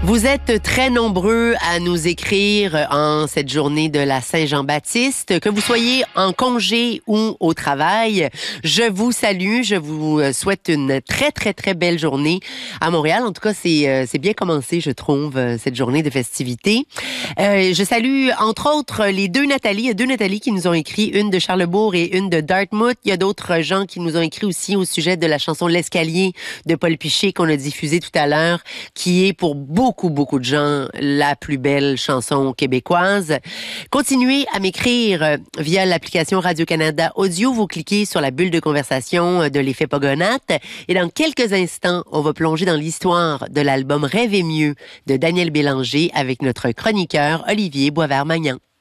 Vous êtes très nombreux à nous écrire en cette journée de la Saint-Jean-Baptiste, que vous soyez en congé ou au travail. Je vous salue, je vous souhaite une très, très, très belle journée à Montréal. En tout cas, c'est bien commencé, je trouve, cette journée de festivités. Je salue, entre autres, les deux Nathalie. Il y a deux Nathalie qui nous ont écrit, une de Charlesbourg et une de Dartmouth. Il y a d'autres gens qui nous ont écrit aussi au sujet de la chanson L'Escalier de Paul Piché qu'on a diffusée tout à l'heure, qui est pour beaucoup de gens la plus belle chanson québécoise. Continuez à m'écrire via l'application Radio-Canada Audio. Vous cliquez sur la bulle de conversation de l'effet Pogonate. Et dans quelques instants, on va plonger dans l'histoire de l'album Rêver mieux de Daniel Bélanger avec notre chroniqueur Olivier Boisvert-Magnan.